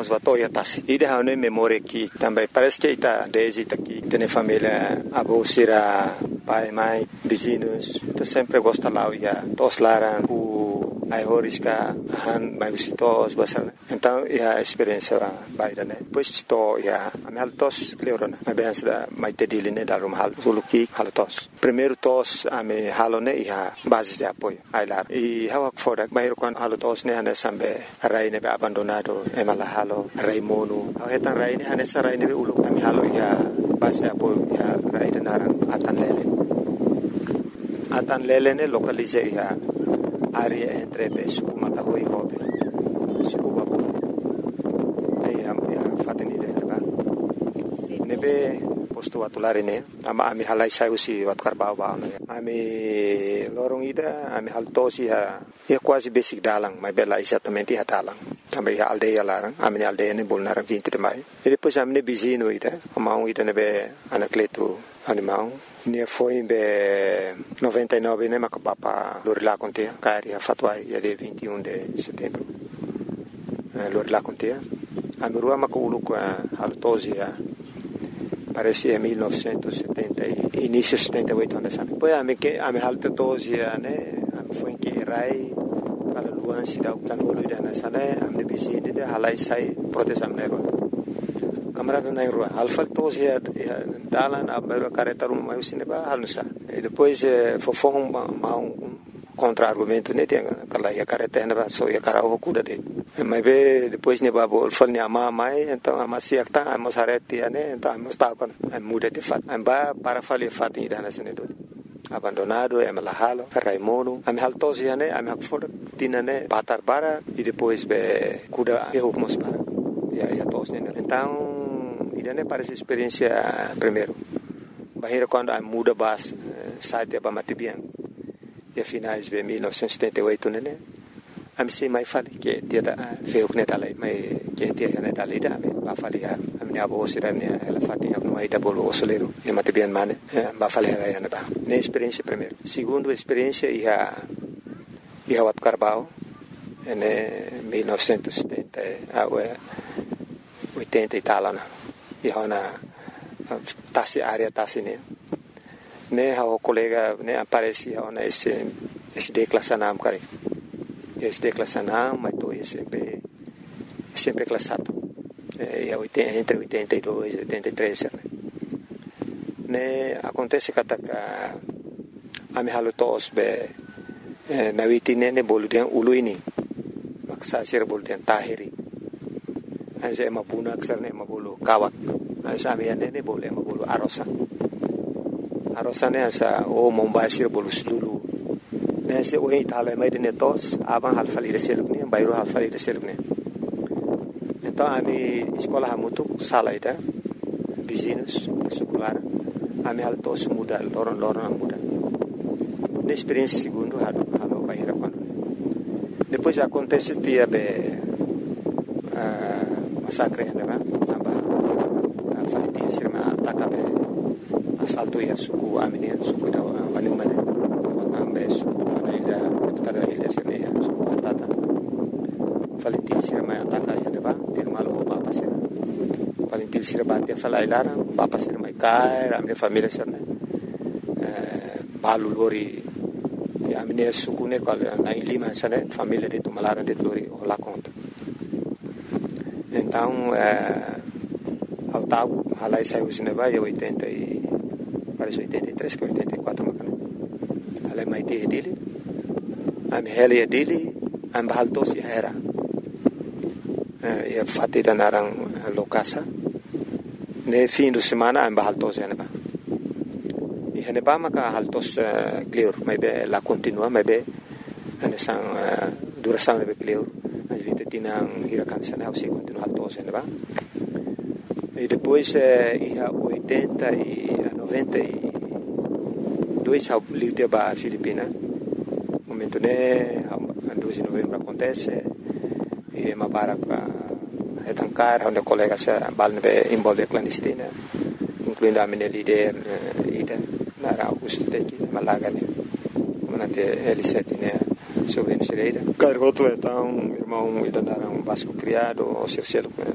conservatório tassi. E há uma memória que também parece que está desde aqui, tem família, avô, sira, pai, mãe, vizinhos, então sempre gosta lá, ia todos lá, ai horiska han mai visitos basar então a experiência baida né depois estou a haltos cleorona a bem da mai tedili né da rum hal suluki haltos primeiro tos a me halone base de apoio ai lá e hawak fora bairo kon haltos né hane sambe rai ne abandonado e mala halo rai monu hetan rai ne hane sarai ne ulu ami halo base de apoio rai de naran atan lele ne localize área entre suku matahui hobe suku babu fatini de leba nebe posto atulare ne ama ami halai sayusi wat karbau ba ami lorong ida ami haltosi quase basic dalang mai bela exatamente dalang também aldeia larang ami aldeia ne bolnar 20 de mai e depois ami ne bizino ida amau ida nebe anacleto animal ne foi em 99 né macapapa lorila contea caria fatuai dia 21 de setembro lorila contea a mirua maculu com a haltosia parecia 1970 início 78 anos depois a me haltosia né foi em que rai para luan sida kan uluida na sane am de bisini de halai sai protesam nero camarada na rua alfa tos dalan abero careta rum mai usine ba halusa e depois fofong contra-argumento né tem aquela careta na ba so cara o cuda de mas be depois ne ba bol fal ne ama mai então ama siakta ama sareti né então ama sta con muda de fat ba para fali fat ida na sene do abandonado é malahalo raimono am haltos né am hakfor tinane patar bara e depois be cuda erro mos para ya tos né então idane parece experiência primeiro bahira quando a muda bas site ba matibian e finais de 1978 né am se mai fale que dia da feu né dalai mai que dia né dalai da ba fale a minha avó sirane ela fatinha no aí da bolo osoleiro e matibian mane ba fale ela né ba né experiência primeiro segundo experiência ia wat carbau né 1970 80 e tal né e hona tassi área tassi né o colega né aparecia ona esse declassanam cara esse declassanam mas tô sempre classado entre 82 e 83 né acontece que a me halutos be na vitine ne boluden uluini maksa sir boluden tahiri anse mapuna aksarne mabulu kawak ansa miane ne boleh mabulu arosane asa mombasir bolu sulu nese o itala mai de netos aban halfali de selubni bayro halfali de selubni então ami escola hamutu salaida vizinhos secular ami haltos muda loron muda na experiência segundo halo bayra quando depois acontece dia massacre né aba falitin sirma atakabe assalto ya suku amine suku da wanumane ambe suku ida tada ida sene suku atata falitin sirma ataka ya deba tirmalo papa sir falitin sirma te falailara papa sir mai kai amne família sirne balu lori ya amine suku ne kal na lima sane família de tumalara de lori ola conta então ao tal halai saiu cinema e 80 e parece 83 que 84 macana halai mai te dele am heli dele am haltos e era e fatida narang lokasa ne fim de semana am haltos e neba e neba maka haltos clear mai be la continua mai be anesan duração ne be clear tinang hirakan sana o se continua haltos né ba e depois ia 80 e 92 ao livre ba Filipina momento né 12 de novembro acontece e mabara etancar onde colega se balne envolve clandestina incluindo a minha líder ida na Augusto teki malaga né manate L7 né sobre Misereira. Cargoto então irmão ida dar vasco criado o Circelo